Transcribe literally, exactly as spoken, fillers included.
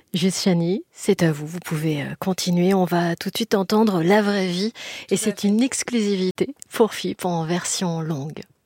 Juste Chani, c'est à vous, vous pouvez euh, continuer. On va tout de suite entendre La vraie vie et Tout à c'est fait. une exclusivité pour F I P en version longue.